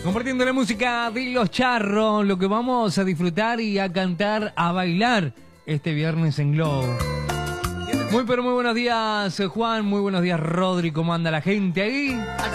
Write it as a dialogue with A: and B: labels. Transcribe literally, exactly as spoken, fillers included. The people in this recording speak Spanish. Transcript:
A: Compartiendo la música de Los Charros, lo que vamos a disfrutar y a cantar, a bailar este viernes en Globo. Muy pero muy buenos días, Juan, muy buenos días, Rodri, ¿cómo anda la gente ahí?